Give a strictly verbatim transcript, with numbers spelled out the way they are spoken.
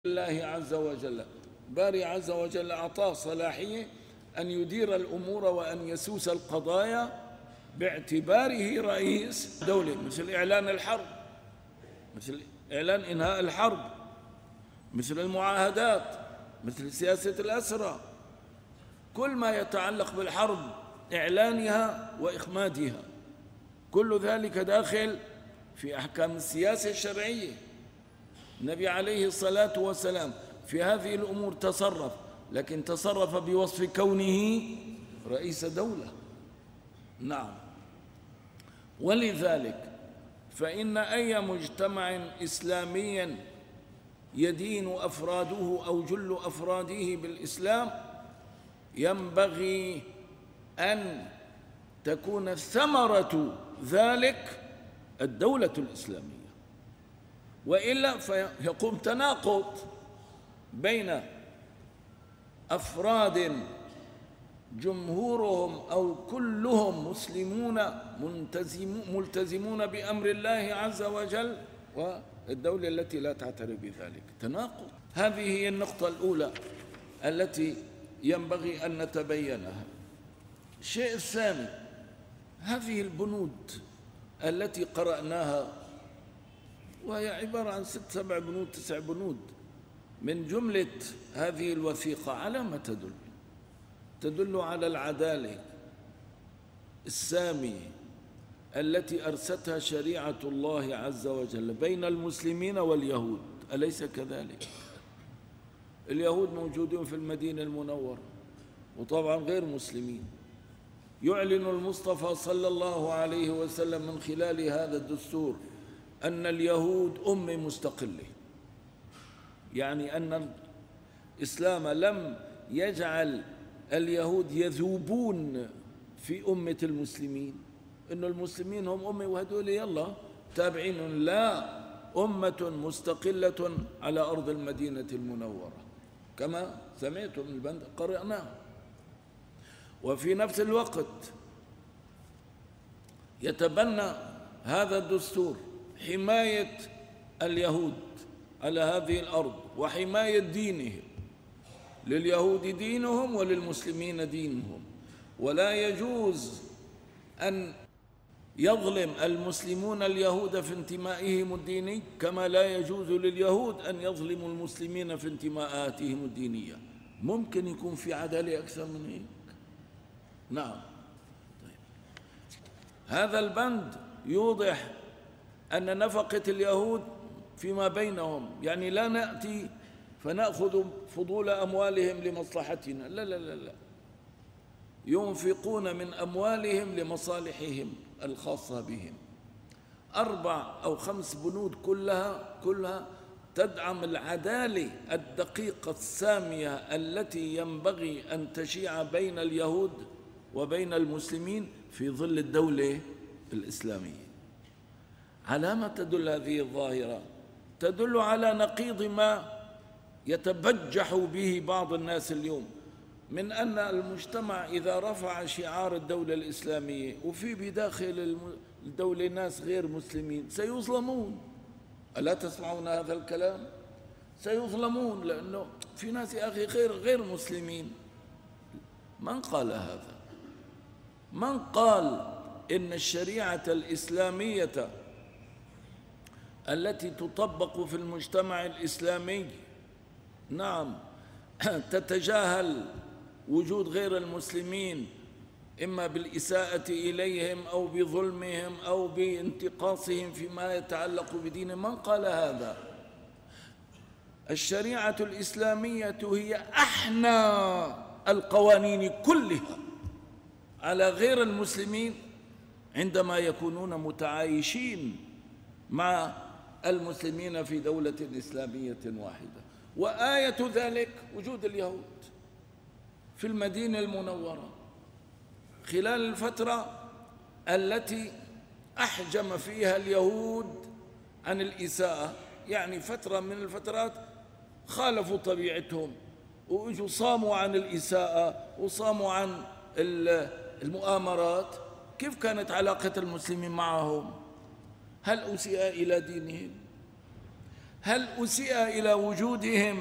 الله عز وجل. باري عز وجل أعطاه صلاحية أن يدير الأمور وأن يسوس القضايا باعتباره رئيس دولة، مثل إعلان الحرب، مثل إعلان إنهاء الحرب، مثل المعاهدات، مثل سياسة الأسرى. كل ما يتعلق بالحرب إعلانها وإخمادها، كل ذلك داخل في أحكام السياسة الشرعية. النبي عليه الصلاة والسلام في هذه الأمور تصرف، لكن تصرف بوصف كونه رئيس دولة. نعم. ولذلك فإن أي مجتمع إسلامي يدين أفراده أو جل أفراده بالإسلام ينبغي أن تكون ثمرة ذلك الدولة الإسلامية، وإلا فيقوم تناقض بين أفراد جمهورهم أو كلهم مسلمون ملتزمون بأمر الله عز وجل، والدولة التي لا تعترف بذلك. تناقض. هذه هي النقطة الأولى التي ينبغي أن نتبينها. الشيء الثاني، هذه البنود التي قرأناها، وهي عبارة عن ست سبع بنود تسع بنود من جملة هذه الوثيقة، على ما تدل؟ تدل على العدالة السامية التي أرستها شريعة الله عز وجل بين المسلمين واليهود، أليس كذلك؟ اليهود موجودون في المدينة المنورة وطبعا غير مسلمين. يعلن المصطفى صلى الله عليه وسلم من خلال هذا الدستور أن اليهود أمة مستقلة، يعني أن الإسلام لم يجعل اليهود يذوبون في أمة المسلمين، إن المسلمين هم أمة وهدول يلا تابعين، لا، أمة مستقلة على أرض المدينة المنورة كما سمعتم من البند قرأناه. وفي نفس الوقت يتبنى هذا الدستور حماية اليهود على هذه الأرض وحماية دينهم، لليهود دينهم وللمسلمين دينهم، ولا يجوز أن يظلم المسلمون اليهود في انتمائهم الديني، كما لا يجوز لليهود أن يظلموا المسلمين في انتماءاتهم الدينية. ممكن يكون في عدالة أكثر من هيك؟ نعم. طيب. هذا البند يوضح أن نفقة اليهود فيما بينهم، يعني لا نأتي فنأخذ فضول أموالهم لمصلحتنا، لا لا لا لا، ينفقون من أموالهم لمصالحهم الخاصة بهم. أربع أو خمس بنود كلها كلها تدعم العدالة الدقيقة السامية التي ينبغي أن تشيع بين اليهود وبين المسلمين في ظل الدولة الإسلامية. على ما تدل هذه الظاهرة؟ تدل على نقيض ما يتبجح به بعض الناس اليوم، من أن المجتمع إذا رفع شعار الدولة الإسلامية وفي بداخل الدولة ناس غير مسلمين سيظلمون. ألا تسمعون هذا الكلام؟ سيظلمون لأنه في ناس يا أخي غير غير مسلمين. من قال هذا؟ من قال إن الشريعة الإسلامية التي تطبق في المجتمع الإسلامي نعم تتجاهل وجود غير المسلمين، إما بالإساءة إليهم أو بظلمهم أو بانتقاصهم فيما يتعلق بدينهم؟ من قال هذا؟ الشريعة الإسلامية هي أحنى القوانين كلها على غير المسلمين عندما يكونون متعايشين مع المسلمين في دولة إسلامية واحدة. وآية ذلك وجود اليهود في المدينة المنورة خلال الفترة التي أحجم فيها اليهود عن الإساءة، يعني فترة من الفترات خالفوا طبيعتهم وإجوا صاموا عن الإساءة وصاموا عن المؤامرات. كيف كانت علاقة المسلمين معهم؟ هل أسيء إلى دينهم؟ هل أسيء إلى وجودهم